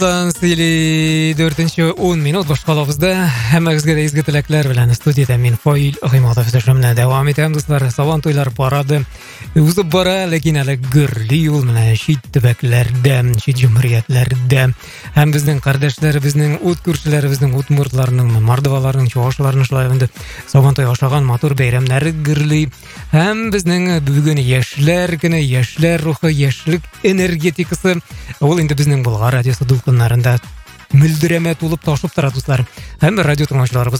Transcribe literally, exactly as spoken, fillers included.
төртінші он минут башкалабызда һәммәгезгә дә изге теләкләр белән студиядә мин Фаил Гыйматов төшемне дәвам итәм дуслар. Сабан туйлар парады узып бара, ләкин әле гөрли ул менә чит төбәкләрдә, чит җумһуриятләрдә һәм безнең кардәшләребезнең, ут күршеләребезнең, ут мордларының, мардываларның, чуашларның шулай инде сабан туй ашаган матур бәйрәмнәре гөрли һәм безнең бүген яшьләр көне, яшьләр рухы, яшьлек энергетикасы ул инде безнең Болгар радиосы дулкыннарында мөлдерәмә тулып ташып тора дуслар. Һәм радио тыңлаучыларыбыз